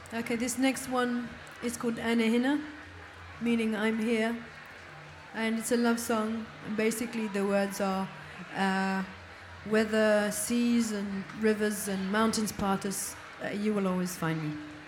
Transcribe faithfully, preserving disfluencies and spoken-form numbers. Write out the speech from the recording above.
Okay, this next one is called Anne Hinna, meaning I'm here. And it's a love song. And basically, the words are uh, whether seas and rivers and mountains part us, uh, you will always find me.